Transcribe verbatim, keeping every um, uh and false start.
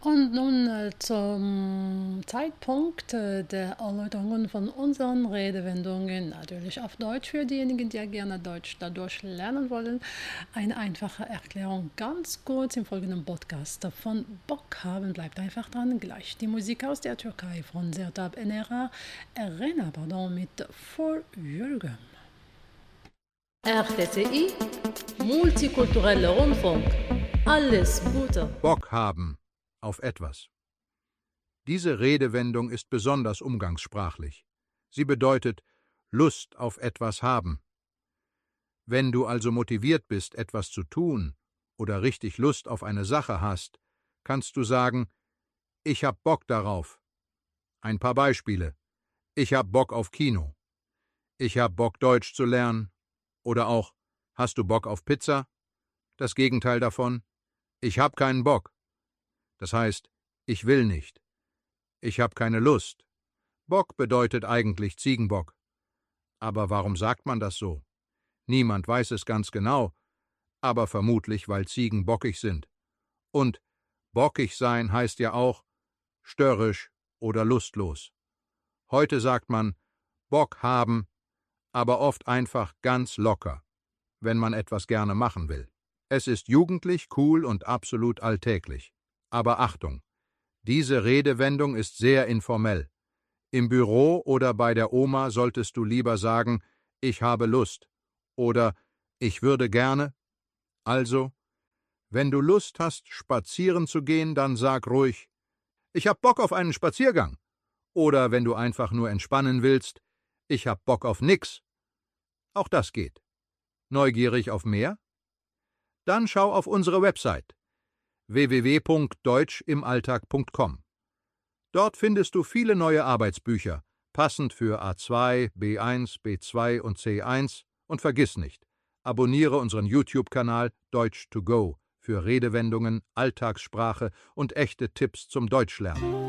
Und nun äh, zum Zeitpunkt äh, der Erläuterungen von unseren Redewendungen, natürlich auf Deutsch für diejenigen, die ja gerne Deutsch dadurch lernen wollen. Eine einfache Erklärung ganz kurz im folgenden Podcast. Von Bock haben bleibt einfach dran. Gleich die Musik aus der Türkei von Sertab Erener, Erena, pardon, mit For Jürgen. R T T I, multikultureller Rundfunk. Alles Gute. Bock haben auf etwas. Diese Redewendung ist besonders umgangssprachlich. Sie bedeutet Lust auf etwas haben. Wenn du also motiviert bist, etwas zu tun oder richtig Lust auf eine Sache hast, kannst du sagen, ich hab Bock darauf. Ein paar Beispiele. Ich hab Bock auf Kino. Ich hab Bock, Deutsch zu lernen. Oder auch, hast du Bock auf Pizza? Das Gegenteil davon, ich hab keinen Bock. Das heißt, ich will nicht. Ich hab keine Lust. Bock bedeutet eigentlich Ziegenbock. Aber warum sagt man das so? Niemand weiß es ganz genau, aber vermutlich, weil Ziegen bockig sind. Und bockig sein heißt ja auch störrisch oder lustlos. Heute sagt man Bock haben, aber oft einfach ganz locker, wenn man etwas gerne machen will. Es ist jugendlich, cool und absolut alltäglich. Aber Achtung, diese Redewendung ist sehr informell. Im Büro oder bei der Oma solltest du lieber sagen, ich habe Lust oder ich würde gerne. Also, wenn du Lust hast, spazieren zu gehen, dann sag ruhig, ich hab Bock auf einen Spaziergang. Oder wenn du einfach nur entspannen willst, ich hab Bock auf nix. Auch das geht. Neugierig auf mehr? Dann schau auf unsere Website w w w punkt deutsch im alltag punkt com. Dort findest du viele neue Arbeitsbücher, passend für A zwei, B eins, B zwei und C eins. Und vergiss nicht, abonniere unseren YouTube-Kanal Deutsch to go für Redewendungen, Alltagssprache und echte Tipps zum Deutschlernen.